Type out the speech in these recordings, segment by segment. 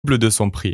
de son prix.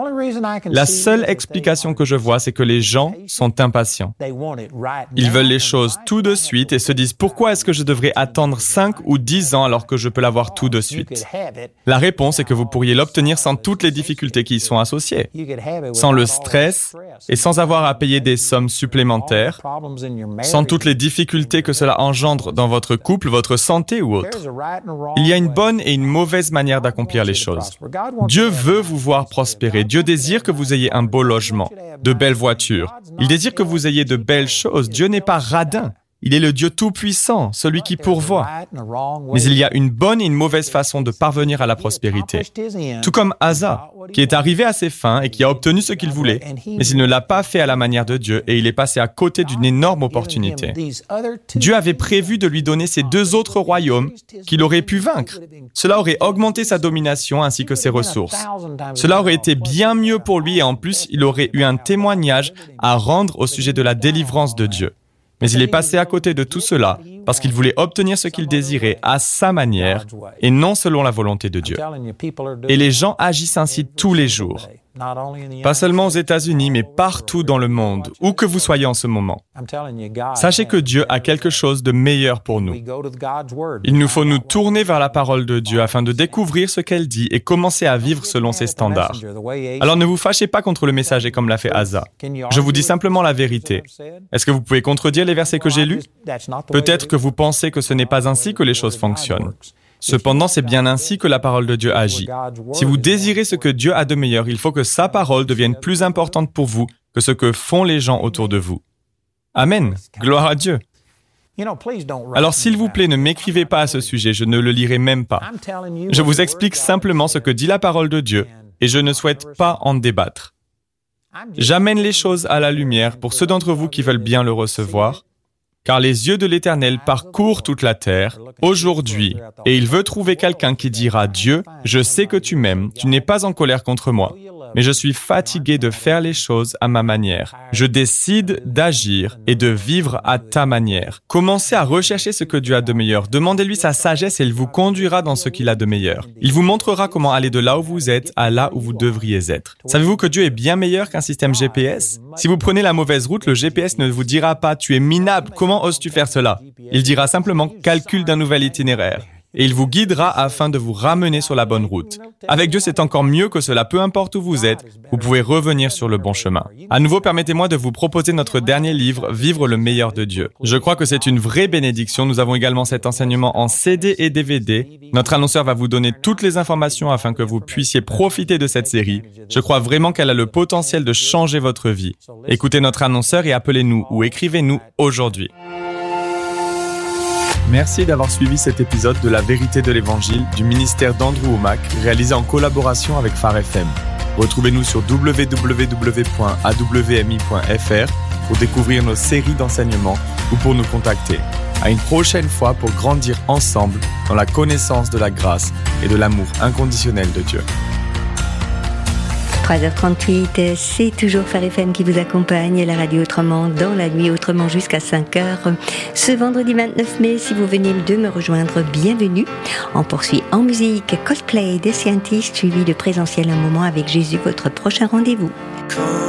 La seule explication que je vois, c'est que les gens sont impatients. Ils veulent les choses tout de suite et se disent « Pourquoi est-ce que je devrais attendre 5 ou 10 ans alors que je peux l'avoir tout de suite ?» La réponse est que vous pourriez l'obtenir sans toutes les difficultés qui y sont associées, sans le stress et sans avoir à payer des sommes supplémentaires, sans toutes les difficultés que cela engendre dans votre couple, votre santé ou autre. Il y a une bonne et une mauvaise manière d'accomplir les choses. Dieu veut vous voir prospérer. Dieu désire que vous ayez un beau logement, de belles voitures. Il désire que vous ayez de belles choses. Dieu n'est pas radin. Il est le Dieu tout-puissant, celui qui pourvoit. Mais il y a une bonne et une mauvaise façon de parvenir à la prospérité. Tout comme Asa, qui est arrivé à ses fins et qui a obtenu ce qu'il voulait, mais il ne l'a pas fait à la manière de Dieu et il est passé à côté d'une énorme opportunité. Dieu avait prévu de lui donner ces 2 autres royaumes qu'il aurait pu vaincre. Cela aurait augmenté sa domination ainsi que ses ressources. Cela aurait été bien mieux pour lui et en plus, il aurait eu un témoignage à rendre au sujet de la délivrance de Dieu. Mais il est passé à côté de tout cela parce qu'il voulait obtenir ce qu'il désirait à sa manière et non selon la volonté de Dieu. Et les gens agissent ainsi tous les jours. Pas seulement aux États-Unis, mais partout dans le monde, où que vous soyez en ce moment. Sachez que Dieu a quelque chose de meilleur pour nous. Il nous faut nous tourner vers la parole de Dieu afin de découvrir ce qu'elle dit et commencer à vivre selon ses standards. Alors ne vous fâchez pas contre le messager comme l'a fait Asa. Je vous dis simplement la vérité. Est-ce que vous pouvez contredire les versets que j'ai lus? Peut-être que vous pensez que ce n'est pas ainsi que les choses fonctionnent. Cependant, c'est bien ainsi que la parole de Dieu agit. Si vous désirez ce que Dieu a de meilleur, il faut que sa parole devienne plus importante pour vous que ce que font les gens autour de vous. Amen. Gloire à Dieu. Alors, s'il vous plaît, ne m'écrivez pas à ce sujet, je ne le lirai même pas. Je vous explique simplement ce que dit la parole de Dieu et je ne souhaite pas en débattre. J'amène les choses à la lumière pour ceux d'entre vous qui veulent bien le recevoir. Car les yeux de l'Éternel parcourent toute la terre, aujourd'hui, et il veut trouver quelqu'un qui dira « Dieu, je sais que tu m'aimes, tu n'es pas en colère contre moi, mais je suis fatigué de faire les choses à ma manière. Je décide d'agir et de vivre à ta manière. » Commencez à rechercher ce que Dieu a de meilleur. Demandez-lui sa sagesse et il vous conduira dans ce qu'il a de meilleur. Il vous montrera comment aller de là où vous êtes à là où vous devriez être. Savez-vous que Dieu est bien meilleur qu'un système GPS? Si vous prenez la mauvaise route, le GPS ne vous dira pas « Tu es minable, comment oses-tu faire cela ?» Il dira simplement « Calcul d'un nouvel itinéraire ». Et il vous guidera afin de vous ramener sur la bonne route. Avec Dieu, c'est encore mieux que cela, peu importe où vous êtes, vous pouvez revenir sur le bon chemin. À nouveau, permettez-moi de vous proposer notre dernier livre, Vivre le meilleur de Dieu. Je crois que c'est une vraie bénédiction. Nous avons également cet enseignement en CD et DVD. Notre annonceur va vous donner toutes les informations afin que vous puissiez profiter de cette série. Je crois vraiment qu'elle a le potentiel de changer votre vie. Écoutez notre annonceur et appelez-nous ou écrivez-nous aujourd'hui. Merci d'avoir suivi cet épisode de La Vérité de l'Évangile du ministère d'Andrew Wommack, réalisé en collaboration avec Phare FM. Retrouvez-nous sur www.awmi.fr pour découvrir nos séries d'enseignements ou pour nous contacter. À une prochaine fois pour grandir ensemble dans la connaissance de la grâce et de l'amour inconditionnel de Dieu. 3h38, c'est toujours Phare FM qui vous accompagne, la radio autrement dans la nuit, autrement jusqu'à 5h. Ce vendredi 29 mai, si vous venez de me rejoindre, bienvenue. On poursuit en musique Coldplay des Scientists, suivi de présentiel un moment avec Jésus, votre prochain rendez-vous.